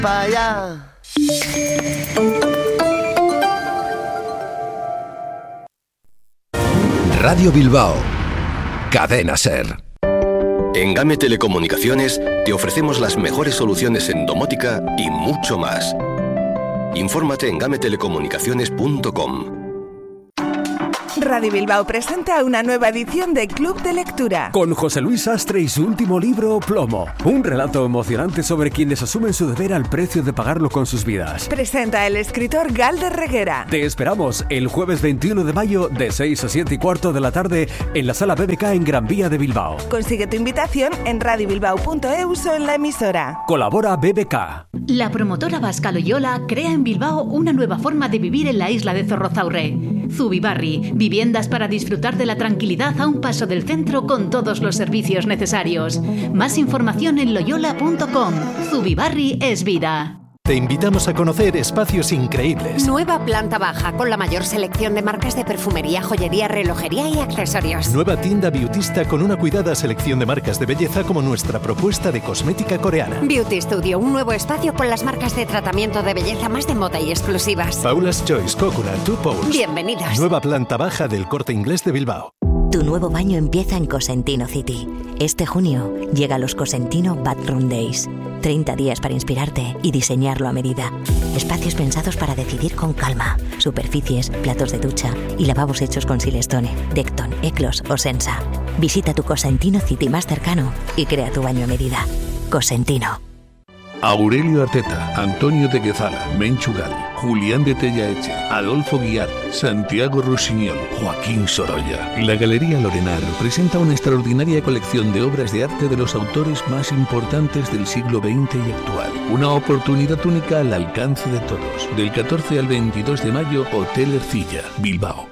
pa' allá. Radio Bilbao, Cadena SER. En GAME Telecomunicaciones te ofrecemos las mejores soluciones en domótica y mucho más. Infórmate en gametelecomunicaciones.com. Radio Bilbao presenta una nueva edición de Club de Lectura. Con José Luis Sastre y su último libro, Plomo. Un relato emocionante sobre quienes asumen su deber al precio de pagarlo con sus vidas. Presenta el escritor Galder Reguera. Te esperamos el jueves 21 de mayo de 6 a 7 y cuarto de la tarde en la Sala BBK en Gran Vía de Bilbao. Consigue tu invitación en radiobilbao.eus o en la emisora. Colabora BBK. La promotora vasca Loyola crea en Bilbao una nueva forma de vivir en la isla de Zorrozaurre. Zubibarri, viviendas para disfrutar de la tranquilidad a un paso del centro con todos los servicios necesarios. Más información en loyola.com. Zubibarri es vida. Te invitamos a conocer espacios increíbles. Nueva planta baja con la mayor selección de marcas de perfumería, joyería, relojería y accesorios. Nueva tienda Beautista con una cuidada selección de marcas de belleza como nuestra propuesta de cosmética coreana. Beauty Studio, un nuevo espacio con las marcas de tratamiento de belleza más de moda y exclusivas. Paula's Choice, Coconut, Two Powers. Bienvenidos. Nueva planta baja del Corte Inglés de Bilbao. Tu nuevo baño empieza en Cosentino City. Este junio llega los Cosentino Bathroom Days. 30 días para inspirarte y diseñarlo a medida. Espacios pensados para decidir con calma. Superficies, platos de ducha y lavabos hechos con Silestone, Decton, Eclos o Sensa. Visita tu Cosentino City más cercano y crea tu baño a medida. Cosentino. Aurelio Arteta, Antonio de Guezala, Menchugal, Julián de Tellaeche, Adolfo Guiar, Santiago Rusiñol, Joaquín Sorolla. La Galería Lorenar presenta una extraordinaria colección de obras de arte de los autores más importantes del siglo XX y actual. Una oportunidad única al alcance de todos. Del 14 al 22 de mayo, Hotel Ercilla, Bilbao.